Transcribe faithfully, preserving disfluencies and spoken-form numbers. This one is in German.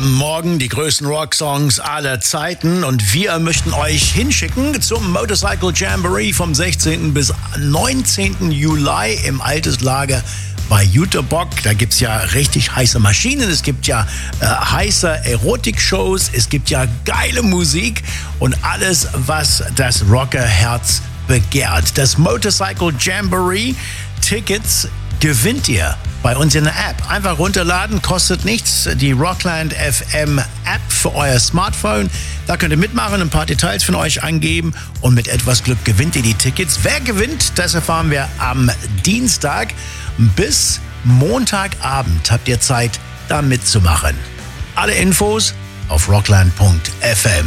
am Morgen die größten Rocksongs aller Zeiten und wir möchten euch hinschicken zum Motorcycle Jamboree vom sechzehnten bis neunzehnten Juli im Alteslager bei Jüterbock. Da gibt's ja richtig heiße Maschinen, es gibt ja äh, heiße Erotik-Shows, es gibt ja geile Musik und alles, was das Rockerherz begehrt. Das Motorcycle Jamboree Tickets gewinnt ihr bei uns in der App. Einfach runterladen, kostet nichts. Die Rockland F M App für euer Smartphone. Da könnt ihr mitmachen, ein paar Details von euch angeben und mit etwas Glück gewinnt ihr die Tickets. Wer gewinnt, das erfahren wir am Dienstag. Bis Montagabend habt ihr Zeit, da mitzumachen. Alle Infos auf rockland punkt f m.